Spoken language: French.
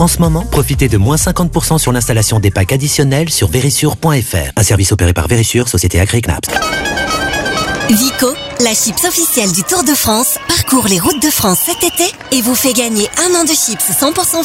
En ce moment, profitez de moins 50% sur l'installation des packs additionnels sur verisure.fr. Un service opéré par Verisure, société agréée Knaps. Vico, la chips officielle du Tour de France, parcourt les routes de France cet été et vous fait gagner 1 an de chips 100%